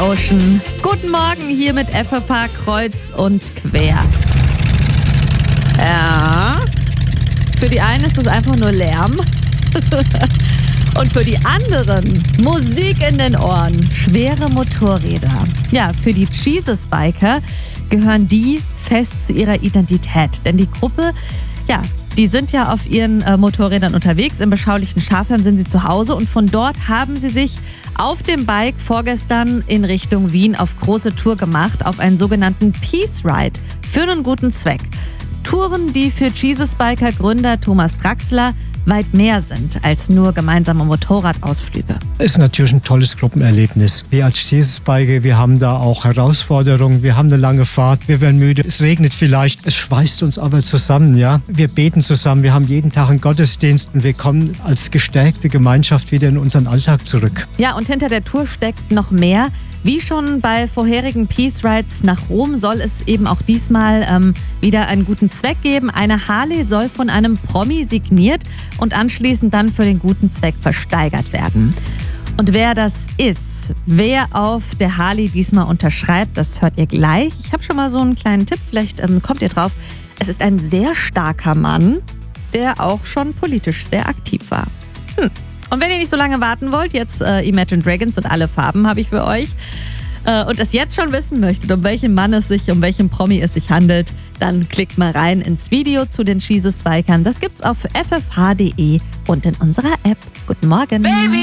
Ocean. Guten Morgen hier mit FFH kreuz und quer. Ja, für die einen ist das einfach nur Lärm. Und für die anderen Musik in den Ohren, schwere Motorräder. Ja, für die Jesus Biker gehören die fest zu ihrer Identität. Denn die Gruppe, ja, die sind ja auf ihren Motorrädern unterwegs. Im beschaulichen Schafheim sind sie zu Hause und von dort haben sie sich auf dem Bike vorgestern in Richtung Wien auf große Tour gemacht, auf einen sogenannten Peace Ride für einen guten Zweck. Touren, die für Jesus Biker Gründer Thomas Draxler weit mehr sind als nur gemeinsame Motorradausflüge. Ist natürlich ein tolles Gruppenerlebnis. Wir als Jesus Biker, wir haben da auch Herausforderungen, wir haben eine lange Fahrt, wir werden müde, es regnet vielleicht, es schweißt uns aber zusammen, ja. Wir beten zusammen, wir haben jeden Tag einen Gottesdienst und wir kommen als gestärkte Gemeinschaft wieder in unseren Alltag zurück. Ja, und hinter der Tour steckt noch mehr. Wie schon bei vorherigen Peace Rides nach Rom soll es eben auch diesmal wieder einen guten Zweck geben. Eine Harley soll von einem Promi signiert und anschließend dann für den guten Zweck versteigert werden. Und wer das ist, wer auf der Harley diesmal unterschreibt, das hört ihr gleich. Ich habe schon mal so einen kleinen Tipp, vielleicht kommt ihr drauf. Es ist ein sehr starker Mann, der auch schon politisch sehr aktiv war. Und wenn ihr nicht so lange warten wollt, jetzt Imagine Dragons und alle Farben habe ich für euch und das jetzt schon wissen möchtet, um welchen Mann es sich, um welchen Promi es sich handelt, dann klickt mal rein ins Video zu den Jesus Bikern. Das gibt's auf ffh.de und in unserer App. Guten Morgen. Baby.